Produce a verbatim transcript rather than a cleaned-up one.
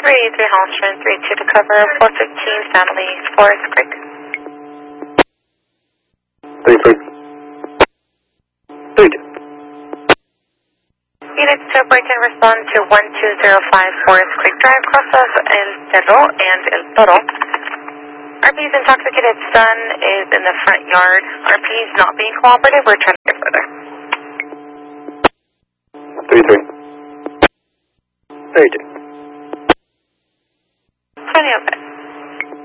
three three Holstrom, three two to cover, four fifteen Stanley, Forest Creek. three three. three two. Units to break and respond to one two zero five Forest Creek Drive, crosses El Cerro and El Toro. R P's intoxicated son is in the front yard. R P's not being cooperative. We're trying to get further. three three. three two.